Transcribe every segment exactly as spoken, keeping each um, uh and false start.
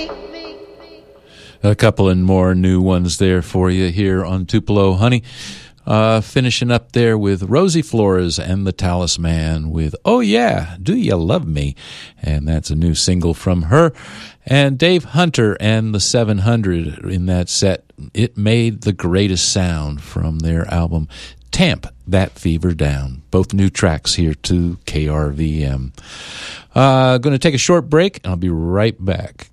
A couple and more new ones there for you here on Tupelo Honey. Uh, finishing up there with Rosie Flores and the Talisman with Oh Yeah, Do You Love Me? And that's a new single from her. And Dave Hunter and the seven hundred in that set, It Made the Greatest Sound from their album Tamp That Fever Down. Both new tracks here to K R V M. Uh, going to take a short break, and I'll be right back.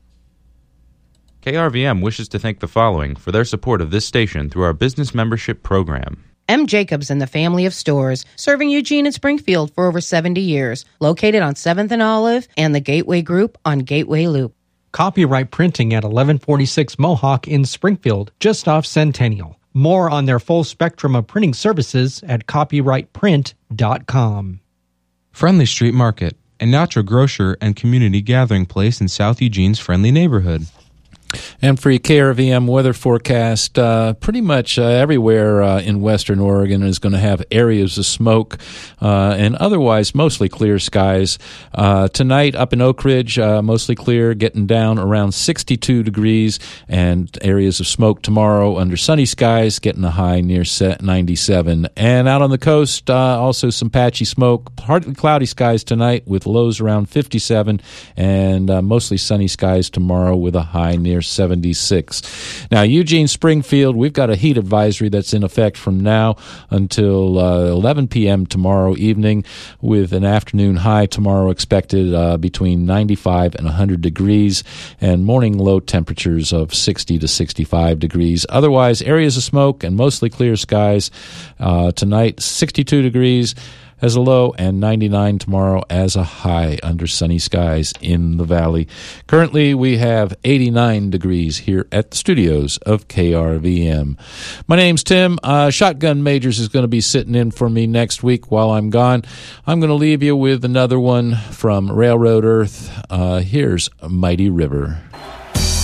K R V M wishes to thank the following for their support of this station through our business membership program. M. Jacobs and the family of stores, serving Eugene and Springfield for over seventy years, located on seventh and Olive and the Gateway Group on Gateway Loop. Copyright Printing at eleven forty-six Mohawk in Springfield, just off Centennial. More on their full spectrum of printing services at copyright print dot com. Friendly Street Market, a natural grocer and community gathering place in South Eugene's friendly neighborhood. And for your K R V M weather forecast, uh, pretty much uh, everywhere uh, in western Oregon is going to have areas of smoke uh, and otherwise mostly clear skies. Uh, tonight up in Oak Ridge, uh, mostly clear, getting down around sixty-two degrees, and areas of smoke tomorrow under sunny skies, getting a high near ninety-seven. And out on the coast, uh, also some patchy smoke, partly cloudy skies tonight with lows around fifty-seven, and uh, mostly sunny skies tomorrow with a high near seventy-six. Now, Eugene, Springfield, we've got a heat advisory that's in effect from now until uh, eleven p.m. tomorrow evening, with an afternoon high tomorrow expected uh, between ninety-five and one hundred degrees, and morning low temperatures of sixty to sixty-five degrees. Otherwise, areas of smoke and mostly clear skies. Uh, tonight, sixty-two degrees as a low, and ninety-nine tomorrow as a high under sunny skies in the valley. Currently, we have eighty-nine degrees here at the studios of K R V M. My name's Tim. Uh, Shotgun Majors is going to be sitting in for me next week while I'm gone. I'm going to leave you with another one from Railroad Earth. Uh, here's Mighty River.